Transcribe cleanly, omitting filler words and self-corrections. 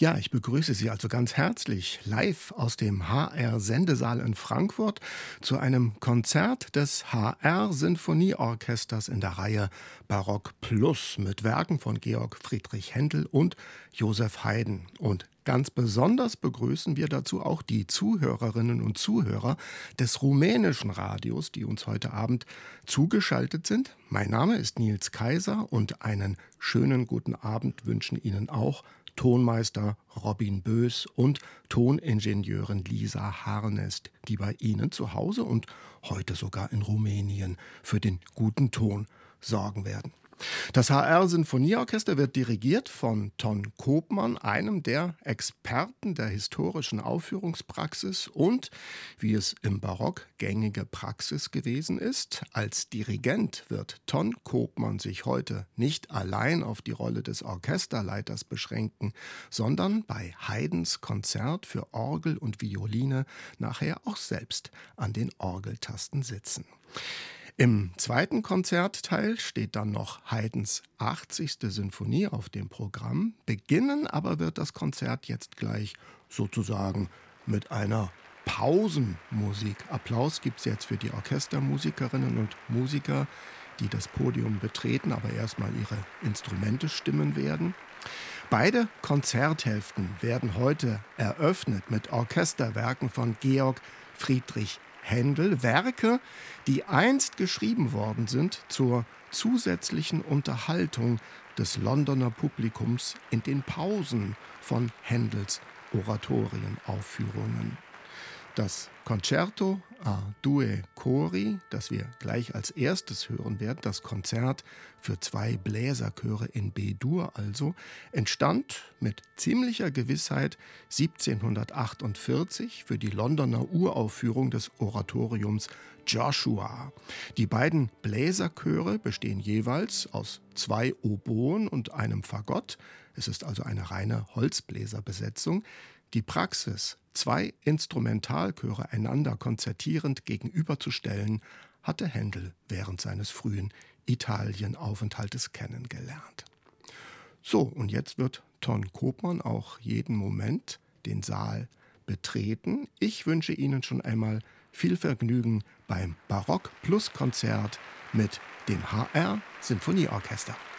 Ja, ich begrüße Sie also ganz herzlich live aus dem HR-Sendesaal in Frankfurt zu einem Konzert des HR-Sinfonieorchesters in der Reihe Barock Plus mit Werken von Georg Friedrich Händel und Joseph Haydn. Und ganz besonders begrüßen wir dazu auch die Zuhörerinnen und Zuhörer des rumänischen Radios, die uns heute Abend zugeschaltet sind. Mein Name ist Nils Kaiser und einen schönen guten Abend wünschen Ihnen auch Tonmeister Robin Bös und Toningenieurin Lisa Harnest, die bei Ihnen zu Hause und heute sogar in Rumänien für den guten Ton sorgen werden. Das HR-Sinfonieorchester wird dirigiert von Ton Koopman, einem der Experten der historischen Aufführungspraxis und, wie es im Barock gängige Praxis gewesen ist, als Dirigent wird Ton Koopman sich heute nicht allein auf die Rolle des Orchesterleiters beschränken, sondern bei Haydns Konzert für Orgel und Violine nachher auch selbst an den Orgeltasten sitzen. Im zweiten Konzertteil steht dann noch Haydns 80. Sinfonie auf dem Programm. Beginnen aber wird das Konzert jetzt gleich sozusagen mit einer Pausenmusik. Applaus gibt es jetzt für die Orchestermusikerinnen und Musiker, die das Podium betreten, aber erstmal ihre Instrumente stimmen werden. Beide Konzerthälften werden heute eröffnet mit Orchesterwerken von Georg Friedrich Händel, Werke, die einst geschrieben worden sind zur zusätzlichen Unterhaltung des Londoner Publikums in den Pausen von Händels Oratorienaufführungen. Das Concerto a due cori, das wir gleich als erstes hören werden, das Konzert für 2 Bläserchöre in B-Dur also, entstand mit ziemlicher Gewissheit 1748 für die Londoner Uraufführung des Oratoriums Joshua. Die beiden Bläserchöre bestehen jeweils aus 2 Oboen und einem Fagott. Es ist also eine reine Holzbläserbesetzung. Die Praxis, 2 Instrumentalchöre einander konzertierend gegenüberzustellen, hatte Händel während seines frühen Italienaufenthaltes kennengelernt. So, und jetzt wird Ton Koopman auch jeden Moment den Saal betreten. Ich wünsche Ihnen schon einmal viel Vergnügen beim Barock Plus Konzert mit dem HR Sinfonieorchester.